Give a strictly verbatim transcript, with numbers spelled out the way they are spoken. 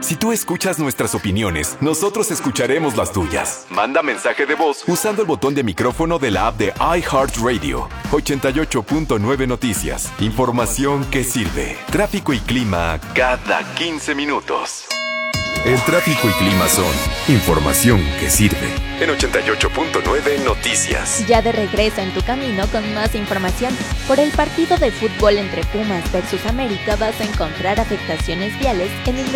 Si tú escuchas nuestras opiniones, nosotros escucharemos las tuyas. Manda mensaje de voz usando el botón de micrófono de la app de iHeartRadio. ochenta y ocho punto nueve Noticias. Información que sirve. Tráfico y clima cada quince minutos. El tráfico y clima son información que sirve. En ochenta y ocho punto nueve Noticias. Ya de regreso en tu camino con más información. Por el partido de fútbol entre Pumas versus América vas a encontrar afectaciones viales en el